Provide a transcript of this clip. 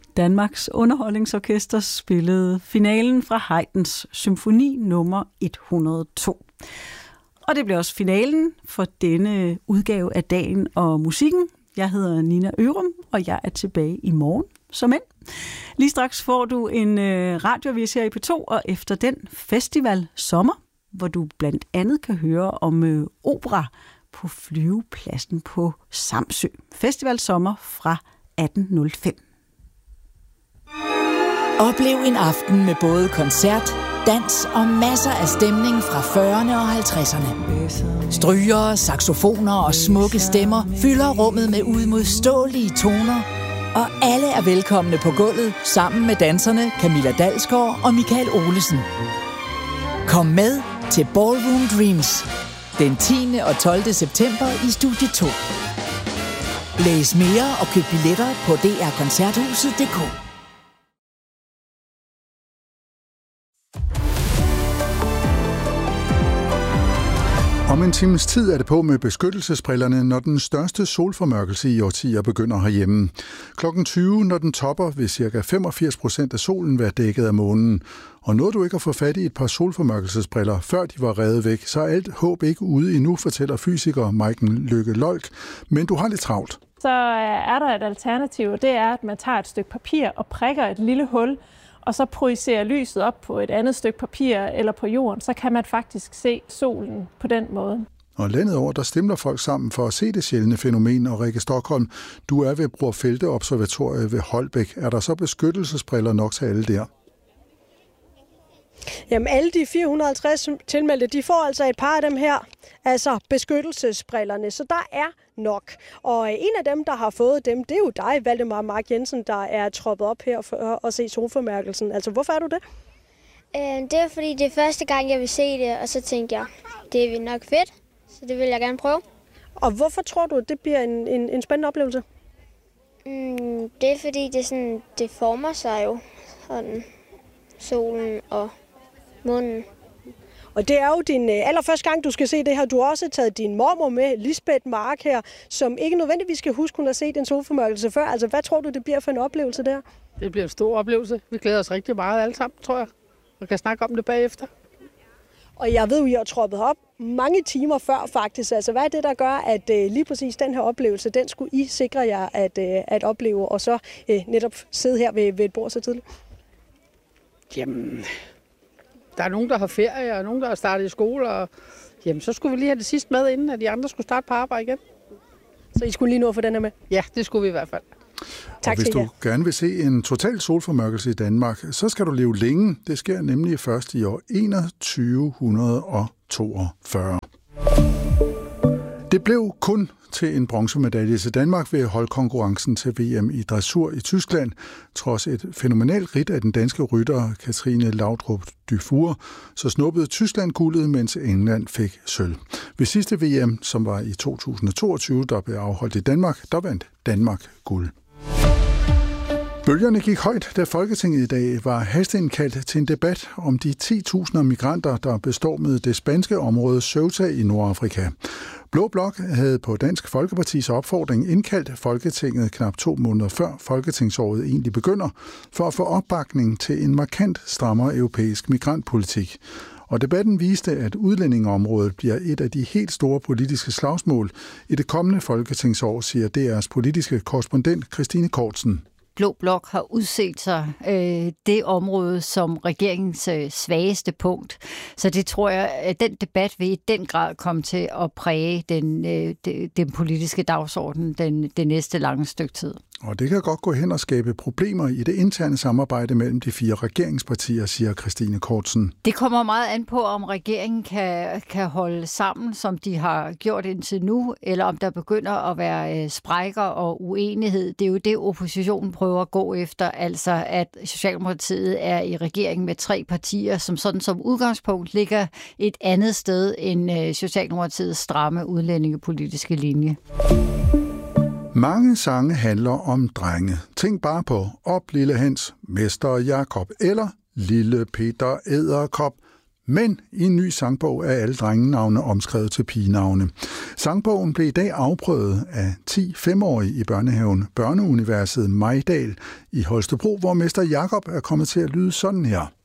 Danmarks Underholdningsorkester spillede finalen fra Haydns symfoni nummer 102. Og det blev også finalen for denne udgave af Dagen og Musikken. Jeg hedder Nina Ørum, og jeg er tilbage i morgen som end. Lige straks får du en radioavis her i P2, og efter den Festival Sommer, hvor du blandt andet kan høre om opera på flyvepladsen på Samsø. Festival Sommer fra 1805. Oplev en aften med både koncert, dans og masser af stemning fra 40'erne og 50'erne. Strygere, saxofoner og smukke stemmer fylder rummet med uimodståelige toner, og alle er velkomne på gulvet sammen med danserne Camilla Dalsgaard og Michael Olesen. Kom med til Ballroom Dreams den 10. og 12. september i Studie 2. Læs mere og køb billetter på drkoncerthuset.dk. Om en times tid er det på med beskyttelsesbrillerne, når den største solformørkelse i årtier begynder herhjemme. Klokken 20, når den topper, vil ca. 85% af solen være dækket af månen. Og nåede du ikke at få fat i et par solformørkelsesbriller, før de var revet væk, så er alt håb ikke ude endnu, fortæller fysiker Maiken Lykke Lolk. Men du har lidt travlt. Så er der et alternativ, og det er, at man tager et stykke papir og prikker et lille hul, og så projicerer lyset op på et andet stykke papir eller på jorden, så kan man faktisk se solen på den måde. Og landet over, der stemler folk sammen for at se det sjældne fænomen. Og Rikke Stockholm, du er ved Bror Felte Observatoriet ved Holbæk. Er der så beskyttelsesbriller nok til alle der? Jamen alle de 450 tilmeldte, de får altså et par af dem her, altså beskyttelsesbrillerne, så der er nok. Og en af dem, der har fået dem, det er jo dig, Valdemar Mark Jensen, der er troppet op her for at se solformørkelsen. Altså hvorfor er du det? Det er fordi, det er første gang, jeg vil se det, og så tænkte jeg, det er nok fedt, så det vil jeg gerne prøve. Og hvorfor tror du, at det bliver en spændende oplevelse? Det er fordi, det former sig jo, sådan solen og månen. Og det er jo din allerførste gang, du skal se det her. Du har også taget din mormor med, Lisbeth Mark her, som ikke nødvendigvis skal huske, hun har set en solformørkelse før. Altså, hvad tror du, det bliver for en oplevelse der? Det bliver en stor oplevelse. Vi glæder os rigtig meget alle sammen, tror jeg. Og kan snakke om det bagefter. Og jeg ved jo, I har troppet op mange timer før faktisk. Altså, hvad er det, der gør, at lige præcis den her oplevelse, den skulle I sikre jer at opleve, og så netop sidde her ved et bord så tidligt? Jamen, der er nogen, der har ferie, og nogen, der har startet i skole, og jamen, så skulle vi lige have det sidste med, inden at de andre skulle starte på arbejde igen. Så I skulle lige nå at få den her med? Ja, det skulle vi i hvert fald. Tak, og hvis du gerne vil se en total solformørkelse i Danmark, så skal du leve længe. Det sker nemlig først i år 2142. Det blev kun til en bronzemedalje til Danmark ved holdkonkurrencen til VM i dressur i Tyskland, trods et fænomenalt ridt af den danske rytter Katrine Laudrup Dufour, så snuppede Tyskland guldet, mens England fik sølv. Ved sidste VM, som var i 2022, der blev afholdt i Danmark, der vandt Danmark guld. Bølgerne gik højt, da Folketinget i dag var hasteindkaldt til en debat om de 10.000 migranter, der bestormede det spanske område Ceuta i Nordafrika. Blå Blok havde på Dansk Folkepartis opfordring indkaldt Folketinget knap 2 måneder før folketingsåret egentlig begynder, for at få opbakning til en markant strammere europæisk migrantpolitik. Og debatten viste, at udlændingeområdet bliver et af de helt store politiske slagsmål i det kommende folketingsår, siger DR's politiske korrespondent Christine Kortsen. Blå Blok har udset sig det område som regeringens svageste punkt. Så det tror jeg, at den debat vil i den grad komme til at præge den politiske dagsorden det næste lange stykke tid. Og det kan godt gå hen og skabe problemer i det interne samarbejde mellem de 4 regeringspartier, siger Christine Kortsen. Det kommer meget an på, om regeringen kan holde sammen, som de har gjort indtil nu, eller om der begynder at være sprækker og uenighed. Det er jo det, oppositionen prøver at gå efter, altså at Socialdemokratiet er i regering med 3 partier, som sådan som udgangspunkt ligger et andet sted end Socialdemokratiets stramme udlændingepolitiske linje. Mange sange handler om drenge. Tænk bare på Op, lille Hans, Mester Jakob eller Lille Peter Edderkop. Men i en ny sangbog er alle drengenavne omskrevet til pigenavne. Sangbogen blev i dag afprøvet af 10 5-årige i børnehaven Børneuniverset Majdal i Holstebro, hvor mester Jakob er kommet til at lyde sådan her.